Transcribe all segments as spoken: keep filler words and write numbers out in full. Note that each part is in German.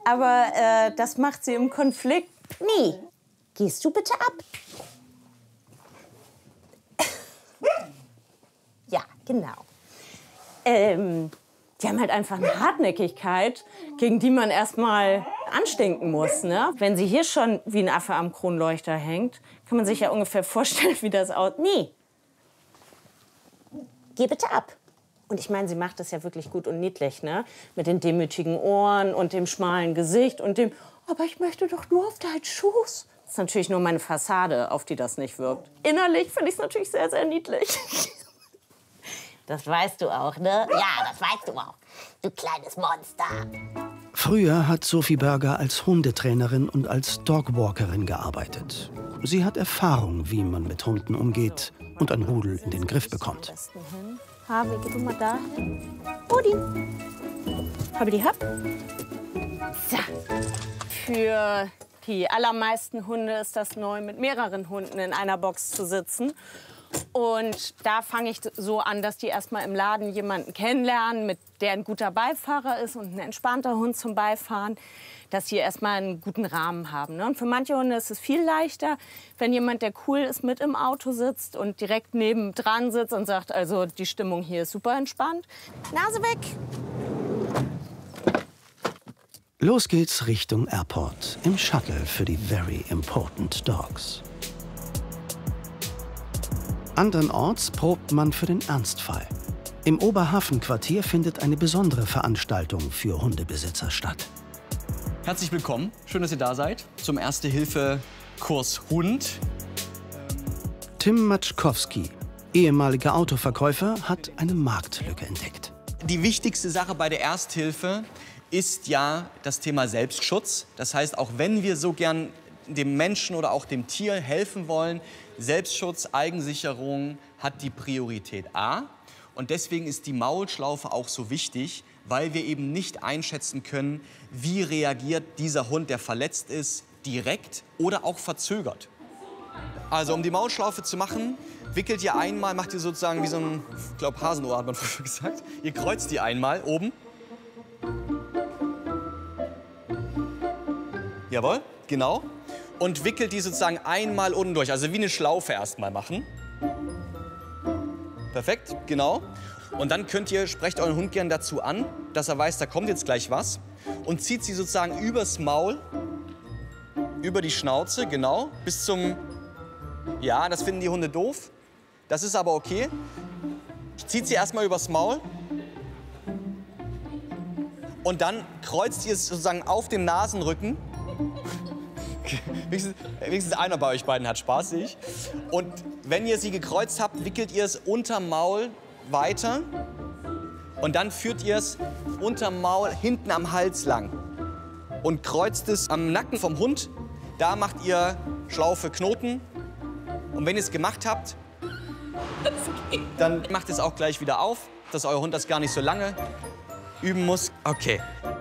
Aber äh, das macht sie im Konflikt nie. Gehst du bitte ab? Ja, genau. Ähm, die haben halt einfach eine Hartnäckigkeit, gegen die man erstmal anstinken muss. Ne? Wenn sie hier schon wie ein Affe am Kronleuchter hängt, kann man sich ja ungefähr vorstellen, wie das aussieht. Nee. Geh bitte ab. Und ich meine, sie macht das ja wirklich gut und niedlich, ne? Mit den demütigen Ohren und dem schmalen Gesicht und dem, aber ich möchte doch nur auf deinen Schoß. Das ist natürlich nur meine Fassade, auf die das nicht wirkt. Innerlich finde ich es natürlich sehr, sehr niedlich. Das weißt du auch, ne? Ja, das weißt du auch, du kleines Monster. Früher hat Sophie Berger als Hundetrainerin und als Dogwalkerin gearbeitet. Sie hat Erfahrung, wie man mit Hunden umgeht und ein Rudel in den Griff bekommt. Harvey, geh du mal da hin. Rudi. Habe die Hab. So. Für die allermeisten Hunde ist das neu, mit mehreren Hunden in einer Box zu sitzen. Und da fange ich so an, dass die erstmal im Laden jemanden kennenlernen, mit der ein guter Beifahrer ist und ein entspannter Hund zum Beifahren, dass sie erstmal einen guten Rahmen haben. Ne? Und für manche Hunde ist es viel leichter, wenn jemand, der cool ist, mit im Auto sitzt und direkt nebendran sitzt und sagt, also die Stimmung hier ist super entspannt. Nase weg! Los geht's Richtung Airport im Shuttle für die Very Important Dogs. Andernorts probt man für den Ernstfall. Im Oberhafenquartier findet eine besondere Veranstaltung für Hundebesitzer statt. Herzlich willkommen, schön, dass ihr da seid, zum Erste-Hilfe-Kurs Hund. Tim Matschkowski, ehemaliger Autoverkäufer, hat eine Marktlücke entdeckt. Die wichtigste Sache bei der Ersthilfe ist ja das Thema Selbstschutz. Das heißt, auch wenn wir so gern dem Menschen oder auch dem Tier helfen wollen, Selbstschutz, Eigensicherung hat die Priorität A. Und deswegen ist die Maulschlaufe auch so wichtig, weil wir eben nicht einschätzen können, wie reagiert dieser Hund, der verletzt ist, direkt oder auch verzögert. Also um die Maulschlaufe zu machen, wickelt ihr einmal, macht ihr sozusagen wie so ein, ich glaube Hasenohr hat man früher gesagt, ihr kreuzt die einmal oben. Jawohl, genau. Und wickelt die sozusagen einmal unten durch, also wie eine Schlaufe erstmal machen. Perfekt, genau. Und dann könnt ihr, sprecht euren Hund gern dazu an, dass er weiß, da kommt jetzt gleich was. Und zieht sie sozusagen übers Maul, über die Schnauze, genau, bis zum... Ja, das finden die Hunde doof. Das ist aber okay. Zieht sie erstmal übers Maul. Und dann kreuzt ihr es sozusagen auf dem Nasenrücken. wenigstens, wenigstens einer bei euch beiden hat Spaß, sehe ich. Und wenn ihr sie gekreuzt habt, wickelt ihr es unterm Maul weiter. Und dann führt ihr es unterm Maul hinten am Hals lang. Und kreuzt es am Nacken vom Hund. Da macht ihr Schlaufe Knoten. Und wenn ihr es gemacht habt, dann macht es auch gleich wieder auf, dass euer Hund das gar nicht so lange üben muss. Okay.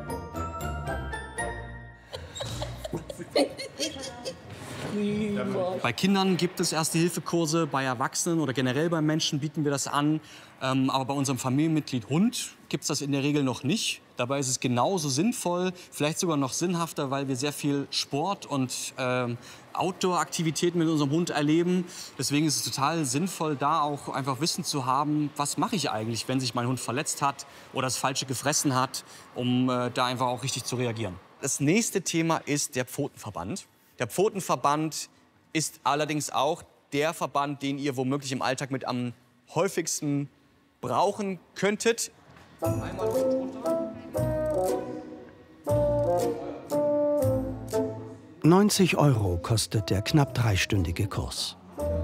Bei Kindern gibt es Erste-Hilfe-Kurse, bei Erwachsenen oder generell bei Menschen bieten wir das an. Ähm, aber bei unserem Familienmitglied Hund gibt es das in der Regel noch nicht. Dabei ist es genauso sinnvoll, vielleicht sogar noch sinnhafter, weil wir sehr viel Sport und ähm, Outdoor-Aktivitäten mit unserem Hund erleben. Deswegen ist es total sinnvoll, da auch einfach Wissen zu haben, was mache ich eigentlich, wenn sich mein Hund verletzt hat oder das Falsche gefressen hat, um äh, da einfach auch richtig zu reagieren. Das nächste Thema ist der Pfotenverband. Der Pfotenverband ist allerdings auch der Verband, den ihr womöglich im Alltag mit am häufigsten brauchen könntet. Einmal runter. neunzig Euro kostet der knapp dreistündige Kurs.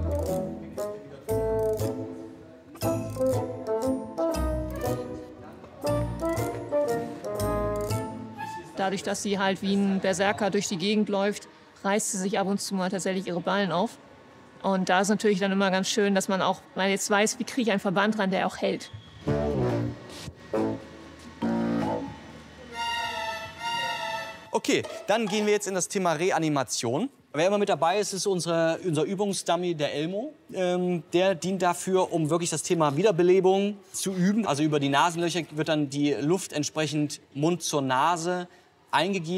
Dadurch, dass sie halt wie ein Berserker durch die Gegend läuft, reißt sie sich ab und zu mal tatsächlich ihre Ballen auf. Und da ist natürlich dann immer ganz schön, dass man auch mal jetzt weiß, wie kriege ich einen Verband ran, der auch hält. Okay, dann gehen wir jetzt in das Thema Reanimation. Wer immer mit dabei ist, ist unsere, unser Übungsdummy, der Elmo. Ähm, der dient dafür, um wirklich das Thema Wiederbelebung zu üben. Also über die Nasenlöcher wird dann die Luft entsprechend Mund zur Nase eingegeben.